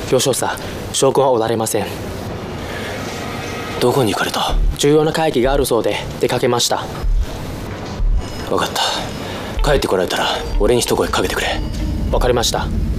表彰さ、将軍はおられません。 どこに行かれた？ 重要な会議があるそうで出かけました。 分かった。帰ってこられたら俺に一声かけてくれ。 わかりました。